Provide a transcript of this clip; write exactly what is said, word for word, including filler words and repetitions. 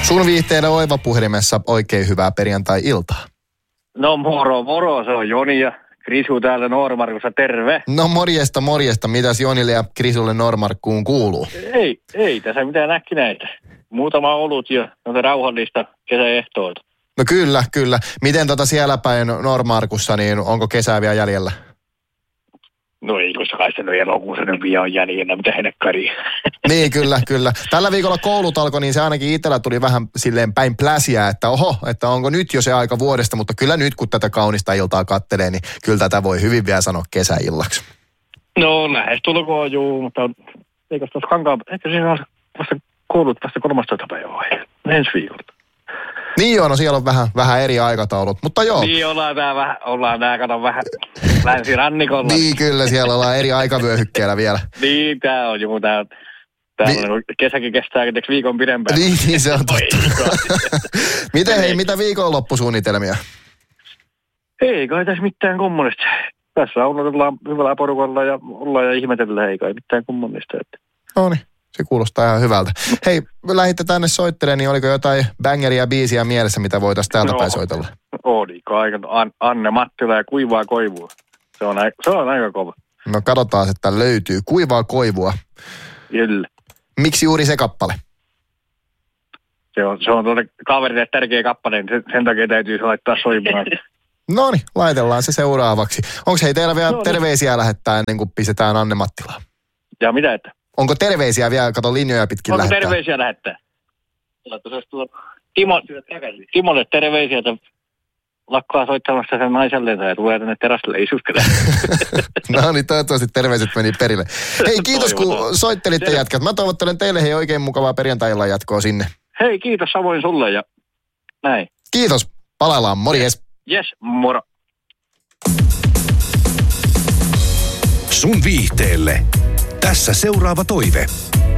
Sun viihteellä Oiva puhelimessa oikein hyvää perjantai-iltaa. No moro, moro, se on Joni ja Krisu täällä Noormarkussa, terve. No morjesta, morjesta. Mitäs Jonille ja Krisulle Noormarkkuun kuuluu? Ei, ei tässä mitään äkkinäitä. Muutama olut ja noita rauhallista kesäehtoota. No kyllä, kyllä. Miten tota siellä päin Noormarkussa, niin onko kesää vielä jäljellä? No ei, koska kai se no elokuussa nyt vielä on jäljellä, mitä henekkari. Niin, kyllä, kyllä. Tällä viikolla koulut alkoi, niin se ainakin itsellä tuli vähän silleen päin pläsiä, että oho, että onko nyt jo se aika vuodesta, mutta kyllä nyt kun tätä kaunista iltaa kattelee, niin kyllä tätä voi hyvin vielä sanoa kesäillaksi. No lähes tulkoon juu, mutta eikö tuossa kankaan, ehkä siinä on vasta koulut vasta kolmastoista päivää ensi viikolla. Niin joo, no siellä on vähän, vähän eri aikataulut, mutta joo. Niin ollaan tää vähän, ollaan tää kato vähän länsirannikolla. Niin kyllä, siellä ollaan eri aikavyöhykkeellä vielä. Niin, tää on juu, tää, tää Vi- on, kesäkin kestää viikon pidempään. Niin, niin se on totta. Miten hei, mitä viikonloppusuunnitelmia? Ei kai tässä mitään kummallista. Tässä ollaan hyvällä porukalla ja ollaan ja ihmetellään, ei kai mitään kummallista. No niin. Se kuulostaa ihan hyvältä. Hei, lähditte tänne soittelemaan, niin oliko jotain bangeria biisiä mielessä, mitä voitaisiin täältä no, päin soitella? Oli kai. Anne Mattila ja Kuivaa koivua. Se on, aika, se on aika kova. No katsotaan, että löytyy. Kuivaa koivua. Kyllä. Miksi juuri se kappale? Se on, se on tuolle kaverille tärkeä kappale, niin sen takia täytyy laittaa soimaan. No niin, laitellaan se seuraavaksi. Onko hei teillä vielä no, terveisiä lähettää ennen kuin pistetään Anne Mattilaa? Ja mitä että? Onko terveisiä vielä, kato linjoja pitkin Onko lähettää? Onko terveisiä lähettää? Timo, Timolle terveisiä, että lakkaa soittamassa sen naisellensa ja tulee tänne terassille isuskelemaan. No niin, toivottavasti terveiset meni perille. Hei, kiitos kun soittelitte jätkät. Mä toivottelen teille hei oikein mukavaa perjantai-illan jatkoa sinne. Hei, kiitos samoin sulle ja näin. Kiitos, palaillaan, morjes. Yes, moro. Sun viihteelle. Tässä seuraava toive.